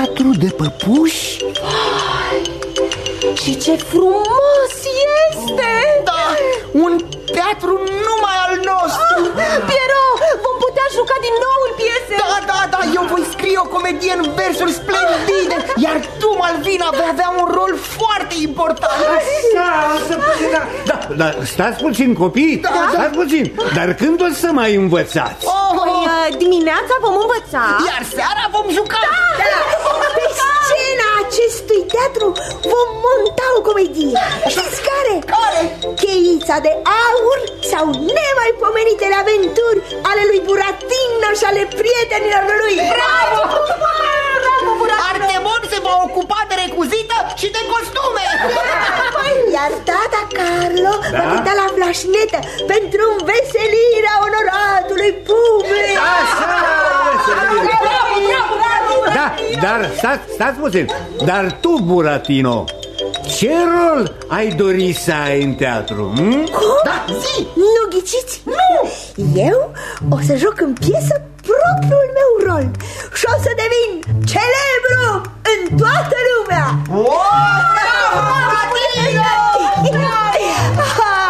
teatru de păpuși? Și ce frumos este! Da, un teatru numai al nostru. Piero, vom putea juca din nou în piese. Da, eu voi scrie o comedie în versuri splendide, iar tu, Malvina, vei avea un rol foarte important. Da, stați puțin, copii, stați puțin. Dar când o să mai învățați? Dimineața vom învăța, iar seara vom juca. Pe scena acestui teatru vom monta o comedie. Știți care? Cheița de aur sau nemaipomenitele aventuri ale lui Buratino și ale prietenilor lui. Bravo! Artemon se va ocupa de recuzită și de costume. Iar tata Carlo va cânta la flașnetă pentru înveselirea onoratului public. Da, dar stați puțin. Dar tu, Buratino, ce rol ai dori să ai în teatru? Da, zi! Nu ghiciți? Nu! Eu o să joc în piesă propriul meu rol și o să devin celebru în